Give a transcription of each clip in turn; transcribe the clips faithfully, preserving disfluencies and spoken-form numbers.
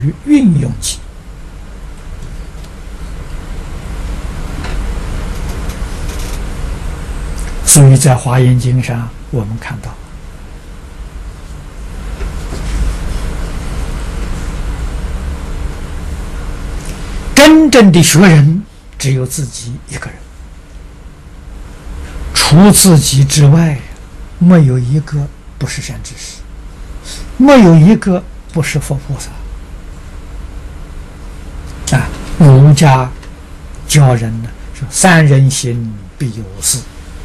运用起。所以在《华严经》上，我们看到，真正的学人只有自己一个人，除自己之外，没有一个不是善知识，没有一个不是佛菩萨。啊，儒家教人呢说：“三人行，必有我师。”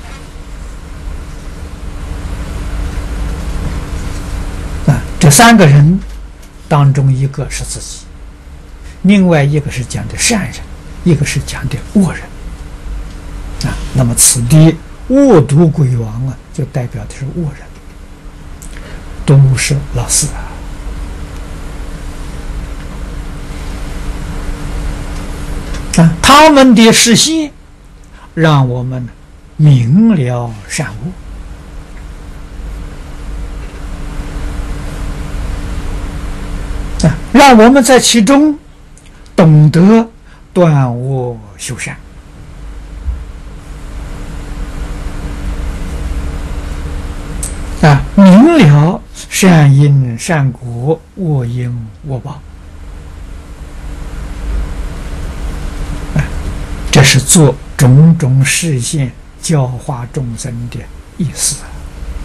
啊，这三个人当中，一个是自己，另外一个是讲的善人，一个是讲的恶人。啊，那么此地恶毒鬼王啊，就代表的是恶人，都是老四啊。啊，他们的示现让我们明了善恶，啊，让我们在其中懂得断恶修善。啊，明了善因善果，恶因恶报。这是做种种示现教化众生的意思。